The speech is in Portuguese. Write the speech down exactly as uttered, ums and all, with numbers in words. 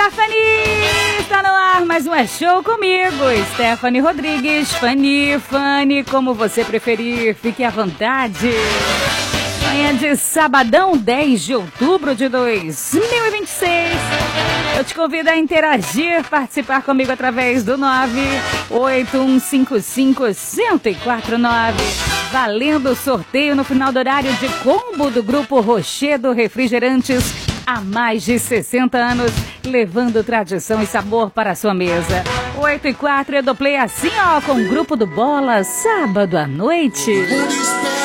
Stephanie! Está no ar, mais um É Show comigo, Stephanie Rodrigues, Fanny, Fanny, como você preferir, fique à vontade. Manhã de sabadão, dez de outubro de dois mil e vinte e seis. Eu te convido a interagir, participar comigo através do nove oito um cinco cinco, zero quatro nove. Valendo o sorteio no final do horário de combo do Grupo Rochedo Refrigerantes. Há mais de sessenta anos, levando tradição e sabor para a sua mesa. oito e quatro, eu dou play assim, ó, com o Grupo do Bola, sábado à noite.